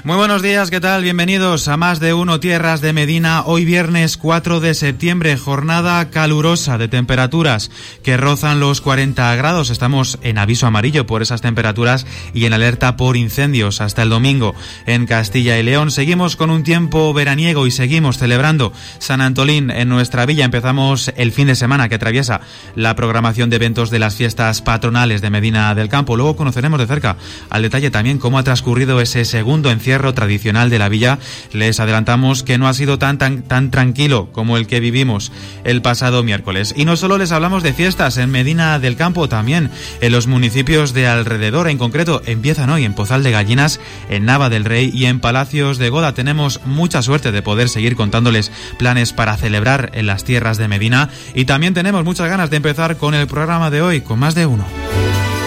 Muy buenos días, ¿qué tal? Bienvenidos a Más de Uno Tierras de Medina. Hoy viernes 4 de septiembre, jornada calurosa de temperaturas que rozan los 40 grados. Estamos en aviso amarillo por esas temperaturas y en alerta por incendios hasta el domingo en Castilla y León. Seguimos con un tiempo veraniego y seguimos celebrando San Antolín en nuestra villa. Empezamos el fin de semana que atraviesa la programación de eventos de las fiestas patronales de Medina del Campo. Luego conoceremos de cerca al detalle también cómo ha transcurrido ese segundo encierro tradicional de la villa. Les adelantamos que no ha sido tan tranquilo como el que vivimos el pasado miércoles. Y no solo les hablamos de fiestas en Medina del Campo, también en los municipios de alrededor. En concreto, empiezan hoy en Pozal de Gallinas, en Nava del Rey y en Palacios de Goda. Tenemos mucha suerte de poder seguir contándoles planes para celebrar en las tierras de Medina y también tenemos muchas ganas de empezar con el programa de hoy, con Más de Uno.